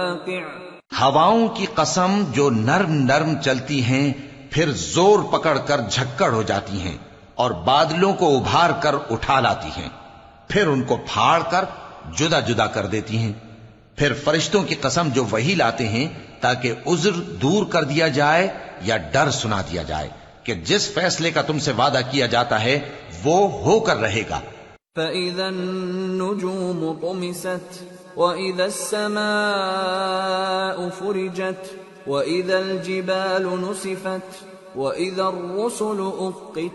हवाओं की कसम जो नर्म नर्म चलती हैं, फिर जोर पकड़कर झक्कड़ हो जाती हैं और बादलों को उभार कर उठा लाती हैं, फिर उनको फाड़ कर जुदा जुदा कर देती हैं। फिर फरिश्तों की कसम जो वही लाते हैं ताकि उज्र दूर कर दिया जाए या डर सुना दिया जाए कि जिस फैसले का तुमसे वादा किया जाता है वो होकर रहेगा। فَإِذَا النُّجُومُ طُمِسَتْ وَإِذَا السَّمَاءُ فُرِجَتْ وَإِذَا الْجِبَالُ نُسِفَتْ وَإِذَا الرُّسُلُ أُقِّتَتْ